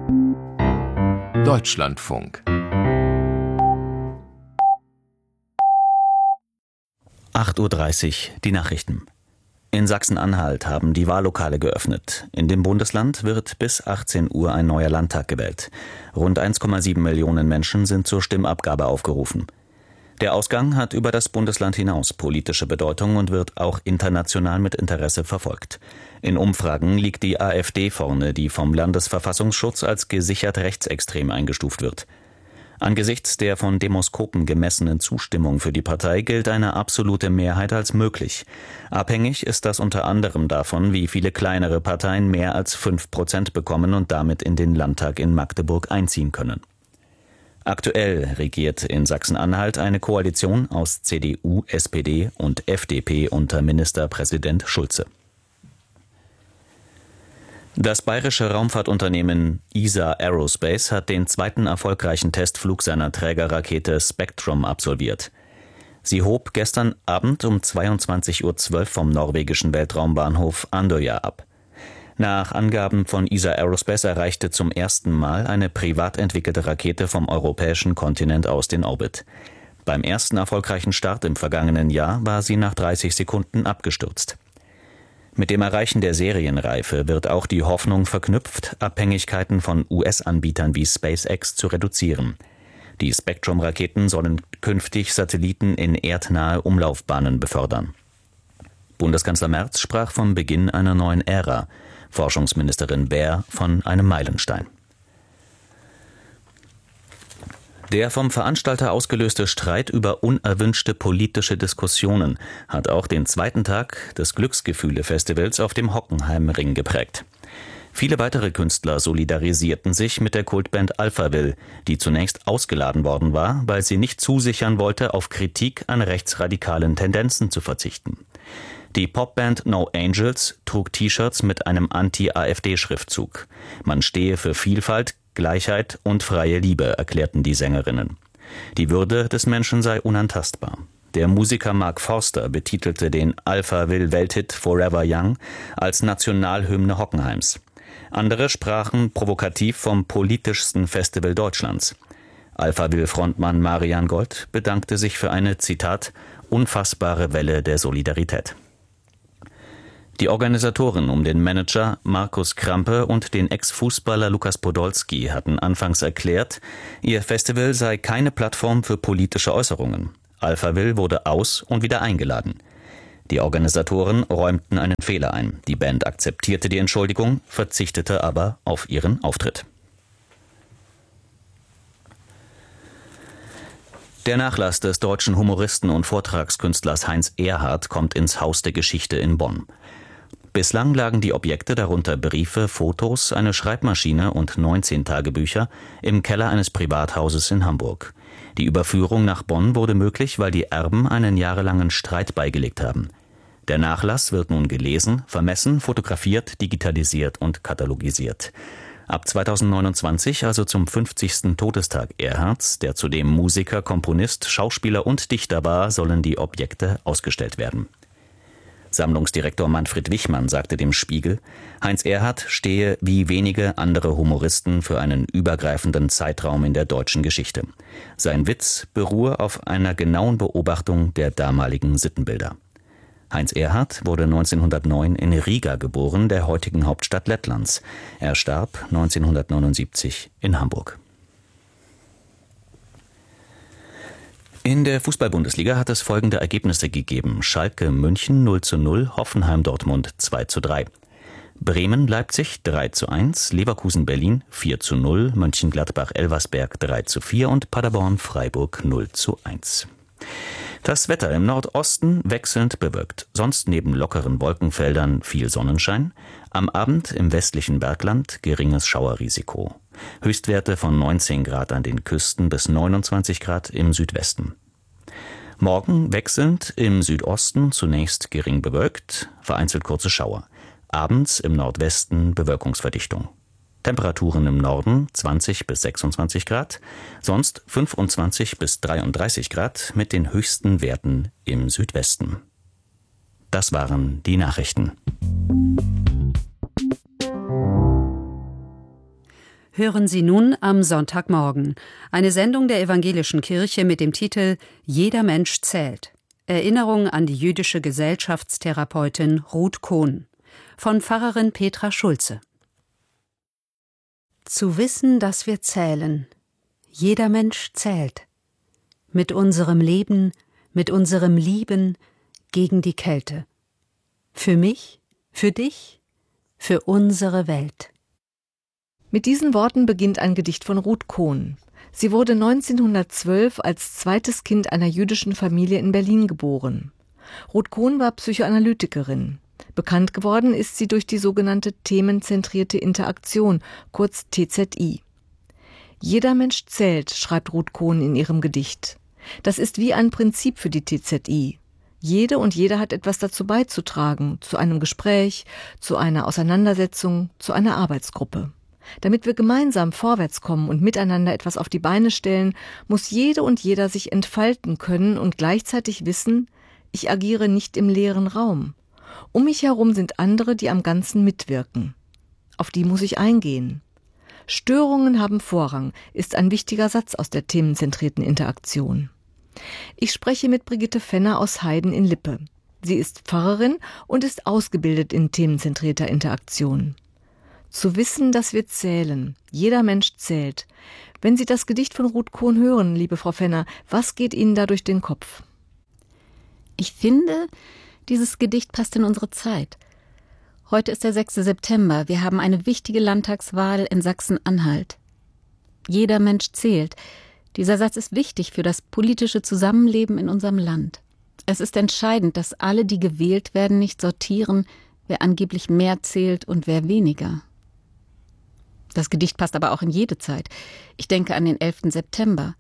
Deutschlandfunk 8:30 Uhr, die Nachrichten. In Sachsen-Anhalt haben die Wahllokale geöffnet. In dem Bundesland wird bis 18 Uhr ein neuer Landtag gewählt. Rund 1,7 Millionen Menschen sind zur Stimmabgabe aufgerufen. Der Ausgang hat über das Bundesland hinaus politische Bedeutung und wird auch international mit Interesse verfolgt. In Umfragen liegt die AfD vorne, die vom Landesverfassungsschutz als gesichert rechtsextrem eingestuft wird. Angesichts der von Demoskopen gemessenen Zustimmung für die Partei gilt eine absolute Mehrheit als möglich. Abhängig ist das unter anderem davon, wie viele kleinere Parteien mehr als 5% bekommen und damit in den Landtag in Magdeburg einziehen können. Aktuell regiert in Sachsen-Anhalt eine Koalition aus CDU, SPD und FDP unter Ministerpräsident Schulze. Das bayerische Raumfahrtunternehmen ESA Aerospace hat den zweiten erfolgreichen Testflug seiner Trägerrakete Spectrum absolviert. Sie hob gestern Abend um 22:12 Uhr vom norwegischen Weltraumbahnhof Andøya ab. Nach Angaben von ESA Aerospace erreichte zum ersten Mal eine privat entwickelte Rakete vom europäischen Kontinent aus den Orbit. Beim ersten erfolgreichen Start im vergangenen Jahr war sie nach 30 Sekunden abgestürzt. Mit dem Erreichen der Serienreife wird auch die Hoffnung verknüpft, Abhängigkeiten von US-Anbietern wie SpaceX zu reduzieren. Die Spectrum-Raketen sollen künftig Satelliten in erdnahe Umlaufbahnen befördern. Bundeskanzler Merz sprach vom Beginn einer neuen Ära, Forschungsministerin Baer von einem Meilenstein. Der vom Veranstalter ausgelöste Streit über unerwünschte politische Diskussionen hat auch den zweiten Tag des Glücksgefühle-Festivals auf dem Hockenheimring geprägt. Viele weitere Künstler solidarisierten sich mit der Kultband Alphaville, die zunächst ausgeladen worden war, weil sie nicht zusichern wollte, auf Kritik an rechtsradikalen Tendenzen zu verzichten. Die Popband No Angels trug T-Shirts mit einem Anti-AfD-Schriftzug. Man stehe für Vielfalt, Gleichheit und freie Liebe, erklärten die Sängerinnen. Die Würde des Menschen sei unantastbar. Der Musiker Mark Forster betitelte den Alphaville-Welthit Forever Young als Nationalhymne Hockenheims. Andere sprachen provokativ vom politischsten Festival Deutschlands. Alphaville-Frontmann Marian Gold bedankte sich für eine, Zitat, unfassbare Welle der Solidarität. Die Organisatoren um den Manager Markus Krampe und den Ex-Fußballer Lukas Podolski hatten anfangs erklärt, ihr Festival sei keine Plattform für politische Äußerungen. Alphaville wurde aus- und wieder eingeladen. Die Organisatoren räumten einen Fehler ein. Die Band akzeptierte die Entschuldigung, verzichtete aber auf ihren Auftritt. Der Nachlass des deutschen Humoristen und Vortragskünstlers Heinz Erhardt kommt ins Haus der Geschichte in Bonn. Bislang lagen die Objekte, darunter Briefe, Fotos, eine Schreibmaschine und 19 Tagebücher, im Keller eines Privathauses in Hamburg. Die Überführung nach Bonn wurde möglich, weil die Erben einen jahrelangen Streit beigelegt haben. Der Nachlass wird nun gelesen, vermessen, fotografiert, digitalisiert und katalogisiert. Ab 2029, also zum 50. Todestag Erhardts, der zudem Musiker, Komponist, Schauspieler und Dichter war, sollen die Objekte ausgestellt werden. Sammlungsdirektor Manfred Wichmann sagte dem Spiegel, Heinz Erhardt stehe wie wenige andere Humoristen für einen übergreifenden Zeitraum in der deutschen Geschichte. Sein Witz beruhe auf einer genauen Beobachtung der damaligen Sittenbilder. Heinz Erhardt wurde 1909 in Riga geboren, der heutigen Hauptstadt Lettlands. Er starb 1979 in Hamburg. In der Fußball-Bundesliga hat es folgende Ergebnisse gegeben: Schalke München 0:0, Hoffenheim Dortmund 2:3, Bremen Leipzig 3:1, Leverkusen Berlin 4:0, Mönchengladbach Elversberg 3:4 und Paderborn Freiburg 0:1. Das Wetter im Nordosten wechselnd bewölkt, sonst neben lockeren Wolkenfeldern viel Sonnenschein, am Abend im westlichen Bergland geringes Schauerrisiko. Höchstwerte von 19 Grad an den Küsten bis 29 Grad im Südwesten. Morgen wechselnd im Südosten zunächst gering bewölkt, vereinzelt kurze Schauer. Abends im Nordwesten Bewölkungsverdichtung. Temperaturen im Norden 20 bis 26 Grad, sonst 25 bis 33 Grad mit den höchsten Werten im Südwesten. Das waren die Nachrichten. Hören Sie nun am Sonntagmorgen eine Sendung der Evangelischen Kirche mit dem Titel »Jeder Mensch zählt«. Erinnerung an die jüdische Gesellschaftstherapeutin Ruth Cohn von Pfarrerin Petra Schulze. Zu wissen, dass wir zählen. Jeder Mensch zählt. Mit unserem Leben, mit unserem Lieben gegen die Kälte. Für mich, für dich, für unsere Welt. Mit diesen Worten beginnt ein Gedicht von Ruth Cohn. Sie wurde 1912 als zweites Kind einer jüdischen Familie in Berlin geboren. Ruth Cohn war Psychoanalytikerin. Bekannt geworden ist sie durch die sogenannte themenzentrierte Interaktion, kurz TZI. Jeder Mensch zählt, schreibt Ruth Cohn in ihrem Gedicht. Das ist wie ein Prinzip für die TZI. Jede und jeder hat etwas dazu beizutragen, zu einem Gespräch, zu einer Auseinandersetzung, zu einer Arbeitsgruppe. Damit wir gemeinsam vorwärts kommen und miteinander etwas auf die Beine stellen, muss jede und jeder sich entfalten können und gleichzeitig wissen, ich agiere nicht im leeren Raum. Um mich herum sind andere, die am Ganzen mitwirken. Auf die muss ich eingehen. Störungen haben Vorrang, ist ein wichtiger Satz aus der themenzentrierten Interaktion. Ich spreche mit Brigitte Fenner aus Heiden in Lippe. Sie ist Pfarrerin und ist ausgebildet in themenzentrierter Interaktion. Zu wissen, dass wir zählen. Jeder Mensch zählt. Wenn Sie das Gedicht von Ruth Cohn hören, liebe Frau Fenner, was geht Ihnen da durch den Kopf? Ich finde, dieses Gedicht passt in unsere Zeit. Heute ist der 6. September. Wir haben eine wichtige Landtagswahl in Sachsen-Anhalt. Jeder Mensch zählt. Dieser Satz ist wichtig für das politische Zusammenleben in unserem Land. Es ist entscheidend, dass alle, die gewählt werden, nicht sortieren, wer angeblich mehr zählt und wer weniger. Das Gedicht passt aber auch in jede Zeit. Ich denke an den 11. September.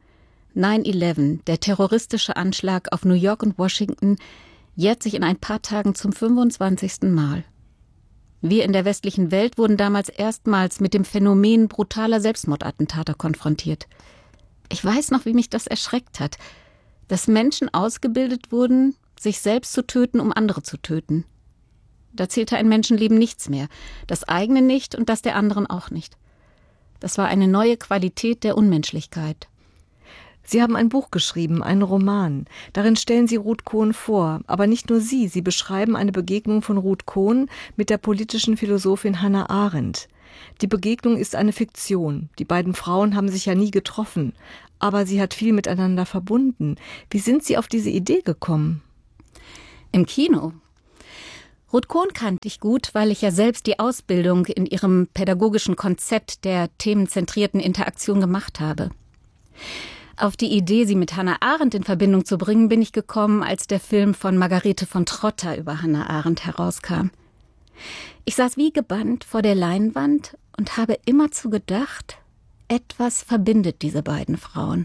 9/11, der terroristische Anschlag auf New York und Washington, jährt sich in ein paar Tagen zum 25. Mal. Wir in der westlichen Welt wurden damals erstmals mit dem Phänomen brutaler Selbstmordattentate konfrontiert. Ich weiß noch, wie mich das erschreckt hat, dass Menschen ausgebildet wurden, sich selbst zu töten, um andere zu töten. Da zählte ein Menschenleben nichts mehr, das eigene nicht und das der anderen auch nicht. Das war eine neue Qualität der Unmenschlichkeit. Sie haben ein Buch geschrieben, einen Roman. Darin stellen Sie Ruth Cohn vor. Aber nicht nur Sie, Sie beschreiben eine Begegnung von Ruth Cohn mit der politischen Philosophin Hannah Arendt. Die Begegnung ist eine Fiktion. Die beiden Frauen haben sich ja nie getroffen. Aber sie hat viel miteinander verbunden. Wie sind Sie auf diese Idee gekommen? Im Kino. Ruth Cohn kannte ich gut, weil ich ja selbst die Ausbildung in ihrem pädagogischen Konzept der themenzentrierten Interaktion gemacht habe. Auf die Idee, sie mit Hannah Arendt in Verbindung zu bringen, bin ich gekommen, als der Film von Margarete von Trotta über Hannah Arendt herauskam. Ich saß wie gebannt vor der Leinwand und habe immerzu gedacht, etwas verbindet diese beiden Frauen.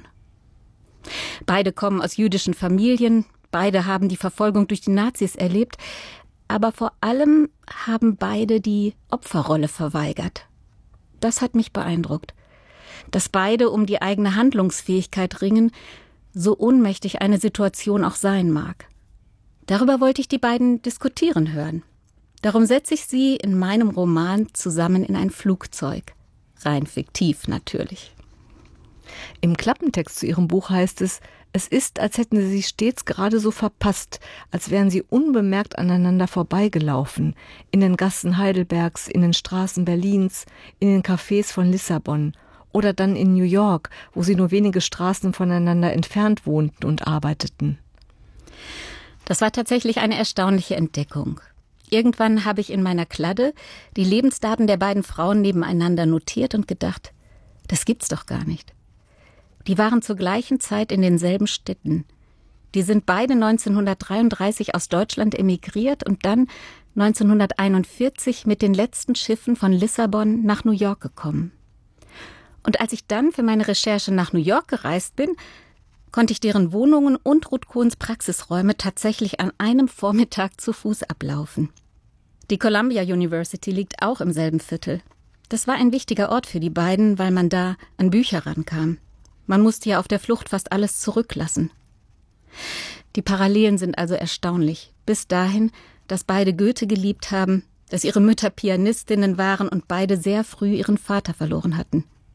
Beide kommen aus jüdischen Familien, beide haben die Verfolgung durch die Nazis erlebt, aber vor allem haben beide die Opferrolle verweigert. Das hat mich beeindruckt. Dass beide um die eigene Handlungsfähigkeit ringen, so ohnmächtig eine Situation auch sein mag. Darüber wollte ich die beiden diskutieren hören. Darum setze ich sie in meinem Roman zusammen in ein Flugzeug. Rein fiktiv natürlich. Im Klappentext zu Ihrem Buch heißt es, es ist, als hätten sie sich stets gerade so verpasst, als wären sie unbemerkt aneinander vorbeigelaufen, in den Gassen Heidelbergs, in den Straßen Berlins, in den Cafés von Lissabon oder dann in New York, wo sie nur wenige Straßen voneinander entfernt wohnten und arbeiteten. Das war tatsächlich eine erstaunliche Entdeckung. Irgendwann habe ich in meiner Kladde die Lebensdaten der beiden Frauen nebeneinander notiert und gedacht, das gibt's doch gar nicht. Die waren zur gleichen Zeit in denselben Städten. Die sind beide 1933 aus Deutschland emigriert und dann 1941 mit den letzten Schiffen von Lissabon nach New York gekommen. Und als ich dann für meine Recherche nach New York gereist bin, konnte ich deren Wohnungen und Ruth Cohns Praxisräume tatsächlich an einem Vormittag zu Fuß ablaufen. Die Columbia University liegt auch im selben Viertel. Das war ein wichtiger Ort für die beiden, weil man da an Bücher rankam. Man musste ja auf der Flucht fast alles zurücklassen. Die Parallelen sind also erstaunlich. Bis dahin, dass beide Goethe geliebt haben, dass ihre Mütter Pianistinnen waren und beide sehr früh ihren Vater verloren hatten.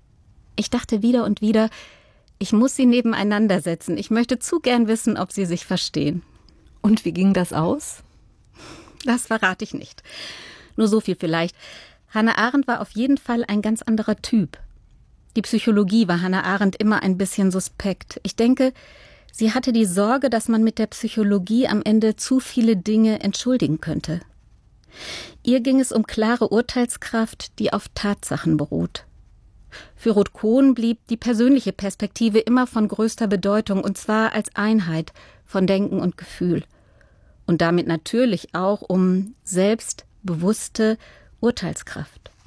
Ich dachte wieder und wieder, ich muss sie nebeneinander setzen. Ich möchte zu gern wissen, ob sie sich verstehen. Und wie ging das aus? Das verrate ich nicht. Nur so viel vielleicht. Hannah Arendt war auf jeden Fall ein ganz anderer Typ. Die Psychologie war Hannah Arendt immer ein bisschen suspekt. Ich denke, sie hatte die Sorge, dass man mit der Psychologie am Ende zu viele Dinge entschuldigen könnte. Ihr ging es um klare Urteilskraft, die auf Tatsachen beruht. Für Ruth Cohn blieb die persönliche Perspektive immer von größter Bedeutung, und zwar als Einheit von Denken und Gefühl. Und damit natürlich auch um selbstbewusste Urteilskraft.